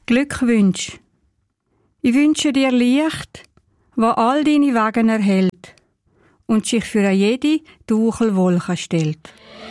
Glückwünsch. Ich wünsche dir Licht, wo all deine Wagen erhält und sich für jede dunkle Wolke stellt.